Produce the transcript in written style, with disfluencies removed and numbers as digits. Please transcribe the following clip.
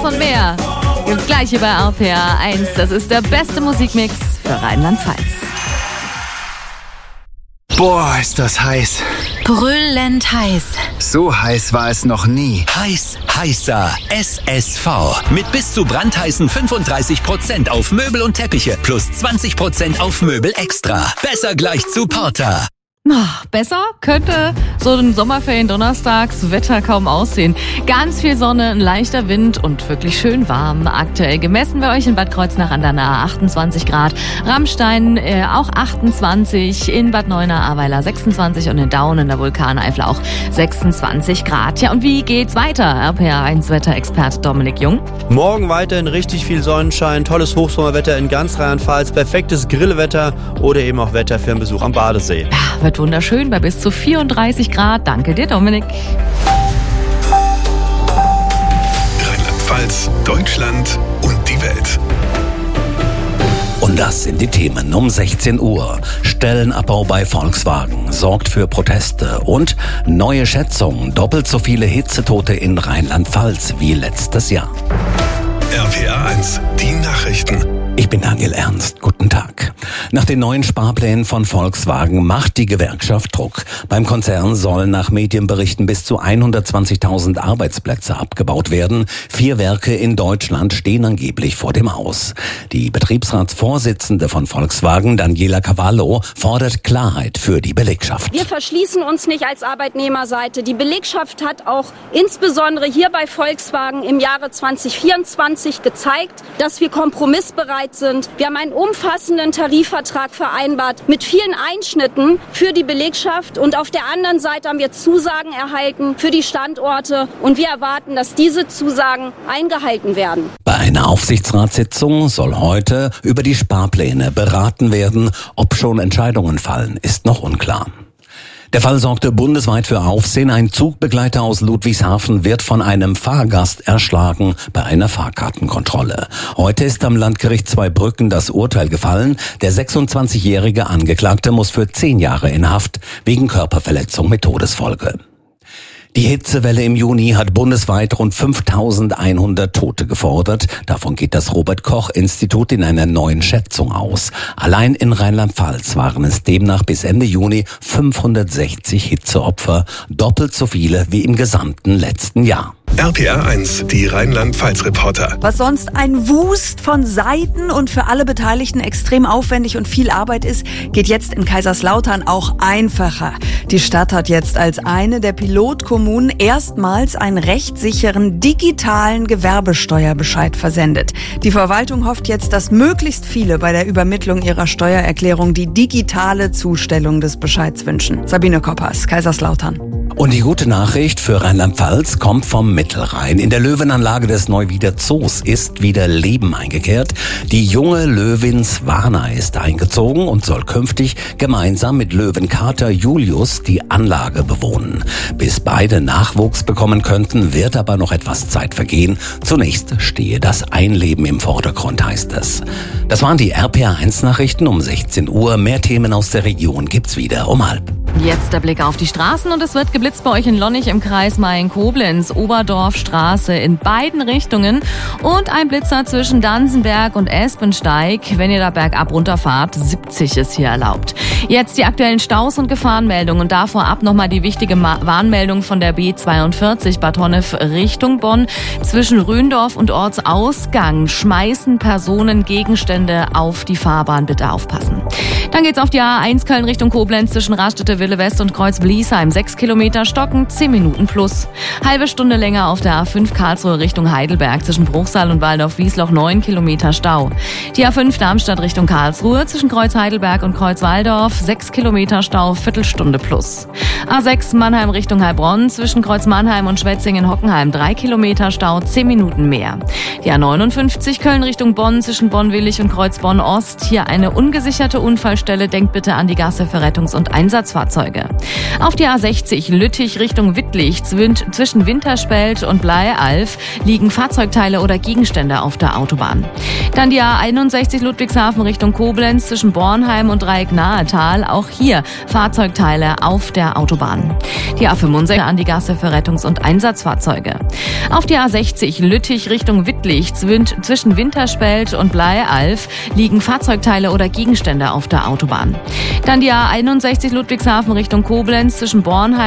und mehr gibt's gleich hier bei RPR 1. Das ist der beste Musikmix für Rheinland-Pfalz. Boah, ist das heiß. Brüllend heiß. So heiß war es noch nie. Heiß, heißer SSV. Mit bis zu brandheißen 35% auf Möbel und Teppiche plus 20% auf Möbel extra. Besser gleich zu Porter. Besser könnte so ein Sommerferien-Donnerstagswetter kaum aussehen. Ganz viel Sonne, ein leichter Wind und wirklich schön warm. Aktuell gemessen wir euch in Bad Kreuznach an der Nahe 28 Grad, Rammstein auch 28, in Bad Neuenahr-Ahrweiler 26 und in Daun in der Vulkaneifel auch 26 Grad. Ja, und wie geht's weiter? RPR1-Wetterexperte Dominik Jung. Morgen weiterhin richtig viel Sonnenschein, tolles Hochsommerwetter in ganz Rheinland-Pfalz, perfektes Grillwetter oder eben auch Wetter für einen Besuch am Badesee. Ja, wird wunderschön bei bis zu 34 Grad. Danke dir, Dominik. Rheinland-Pfalz, Deutschland und die Welt. Und das sind die Themen um 16 Uhr. Stellenabbau bei Volkswagen sorgt für Proteste und neue Schätzung, doppelt so viele Hitzetote in Rheinland-Pfalz wie letztes Jahr. RPR 1, die Nachrichten. Ich bin Daniel Ernst. Guten Tag. Nach den neuen Sparplänen von Volkswagen macht die Gewerkschaft Druck. Beim Konzern sollen nach Medienberichten bis zu 120.000 Arbeitsplätze abgebaut werden. 4 Werke in Deutschland stehen angeblich vor dem Aus. Die Betriebsratsvorsitzende von Volkswagen, Daniela Cavallo, fordert Klarheit für die Belegschaft. Wir verschließen uns nicht als Arbeitnehmerseite. Die Belegschaft hat auch insbesondere hier bei Volkswagen im Jahre 2024 gezeigt, dass wir kompromissbereit sind. Wir haben einen umfassenden Tarifvertrag vereinbart mit vielen Einschnitten für die Belegschaft und auf der anderen Seite haben wir Zusagen erhalten für die Standorte und wir erwarten, dass diese Zusagen eingehalten werden. Bei einer Aufsichtsratssitzung soll heute über die Sparpläne beraten werden. Ob schon Entscheidungen fallen, ist noch unklar. Der Fall sorgte bundesweit für Aufsehen. Ein Zugbegleiter aus Ludwigshafen wird von einem Fahrgast erschlagen bei einer Fahrkartenkontrolle. Heute ist am Landgericht Zweibrücken das Urteil gefallen. Der 26-jährige Angeklagte muss für 10 Jahre in Haft wegen Körperverletzung mit Todesfolge. Die Hitzewelle im Juni hat bundesweit rund 5.100 Tote gefordert. Davon geht das Robert-Koch-Institut in einer neuen Schätzung aus. Allein in Rheinland-Pfalz waren es demnach bis Ende Juni 560 Hitzeopfer, doppelt so viele wie im gesamten letzten Jahr. RPR 1, die Rheinland-Pfalz-Reporter. Was sonst ein Wust von Seiten und für alle Beteiligten extrem aufwendig und viel Arbeit ist, geht jetzt in Kaiserslautern auch einfacher. Die Stadt hat jetzt als eine der Pilotkommunen erstmals einen rechtssicheren digitalen Gewerbesteuerbescheid versendet. Die Verwaltung hofft jetzt, dass möglichst viele bei der Übermittlung ihrer Steuererklärung die digitale Zustellung des Bescheids wünschen. Sabine Koppers, Kaiserslautern. Und die gute Nachricht für Rheinland-Pfalz kommt vom Mittelrhein. In der Löwenanlage des Neuwieder Zoos ist wieder Leben eingekehrt. Die junge Löwin Swana ist eingezogen und soll künftig gemeinsam mit Löwenkater Julius die Anlage bewohnen. Bis beide Nachwuchs bekommen könnten, wird aber noch etwas Zeit vergehen. Zunächst stehe das Einleben im Vordergrund, heißt es. Das waren die RPR1-Nachrichten um 16 Uhr. Mehr Themen aus der Region gibt's wieder um 12:30. Jetzt der Blick auf die Straßen und es wird geblitzt bei euch in Lonnig im Kreis Mayen-Koblenz, Oberdorfstraße in beiden Richtungen und ein Blitzer zwischen Dansenberg und Espensteig. Wenn ihr da bergab runterfahrt, 70 ist hier erlaubt. Jetzt die aktuellen Staus und Gefahrenmeldungen und da vorab nochmal die wichtige Warnmeldung von der B42 Bad Honnef Richtung Bonn. Zwischen Rühendorf und Ortsausgang schmeißen Personen Gegenstände auf die Fahrbahn. Bitte aufpassen. Dann geht's auf die A1 Köln Richtung Koblenz zwischen Raststätte Wille West und Kreuz Bliesheim. 6 Kilometer Stocken, 10 Minuten plus. Halbe Stunde länger auf der A5 Karlsruhe Richtung Heidelberg. Zwischen Bruchsal und Waldorf-Wiesloch 9 Kilometer Stau. Die A5 Darmstadt Richtung Karlsruhe. Zwischen Kreuz Heidelberg und Kreuz Waldorf 6 Kilometer Stau, Viertelstunde plus. A6 Mannheim Richtung Heilbronn. Zwischen Kreuz Mannheim und Schwetzingen-Hockenheim 3 Kilometer Stau, 10 Minuten mehr. Die A59 Köln Richtung Bonn. Zwischen Bonn-Willig und Kreuz Bonn-Ost. Hier eine ungesicherte Unfallstelle. Denkt bitte an die Gasse für Rettungs- und Einsatzfahrzeuge. Auf die A60 Lüttich Richtung Wittlich. Zwischen Winterspelt und Bleialf liegen Fahrzeugteile oder Gegenstände auf der Autobahn. Dann die A61 Ludwigshafen Richtung Koblenz zwischen Bornheim und Dreieck-Nahetal. Auch hier Fahrzeugteile auf der Autobahn. Die A65 an die Gasse für Rettungs- und Einsatzfahrzeuge. Auf die A60 Lüttich Richtung Wittlich zwischen Winterspelt und Bleialf liegen Fahrzeugteile oder Gegenstände auf der Autobahn. Dann die A61 Ludwigshafen Richtung Koblenz zwischen Bornheim